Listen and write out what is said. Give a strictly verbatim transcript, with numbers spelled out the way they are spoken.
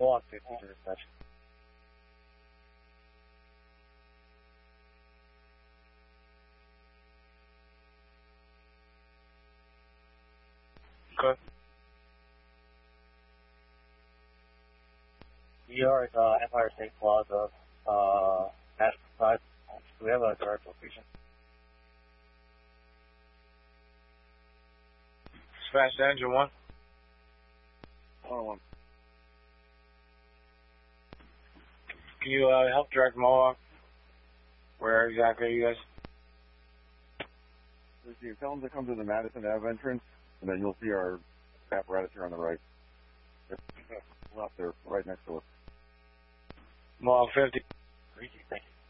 Block fifty to dispatch. Okay. We are at uh, Empire State Plaza, uh, Ashford side. Do we have a direct location? Dispatch to engine one. one one. Can you uh, help direct Mohawk? Where exactly are you guys? You tell them to come to the Madison Ave entrance, and then you'll see our apparatus here on the right. It's up there, right next to us. Mohawk fifty. Thank you.